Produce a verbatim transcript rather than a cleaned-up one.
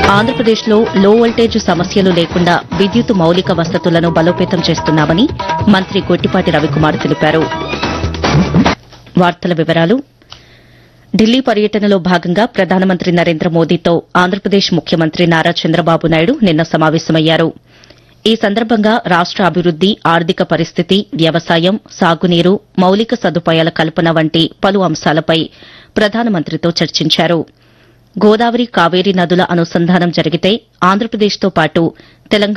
ఆంధ్రప్రదేశ్లో లో వోల్టేజ్ సమస్యలు లేకుండా విద్యుత్ మౌలిక వసతులను బలోపేతం చేస్తున్నామని మంత్రి గొట్టిపాటి రవికుమార్ తెలిపారు. వార్తల వివరాలు ఢిల్లీ పర్యటనలో భాగంగా ప్రధానమంత్రి నరేంద్ర మోదీతో ఆంధ్రప్రదేశ్ ముఖ్యమంత్రి నారా చంద్రబాబు నాయుడు నిన్న సమావేశమయ్యారు. ఈ సందర్భంగా రాష్ట అభివృద్ది, ఆర్థిక పరిస్థితి, వ్యవసాయం, సాగునీరు, మౌలిక సదుపాయాల కల్పన వంటి పలు అంశాలపై ప్రధానమంత్రితో చర్చించారు. గోదావరి, కావేరీ నదుల అనుసంధానం జరిగితే ఆంధ్రప్రదేశ్తో పాటు తెలంగాణ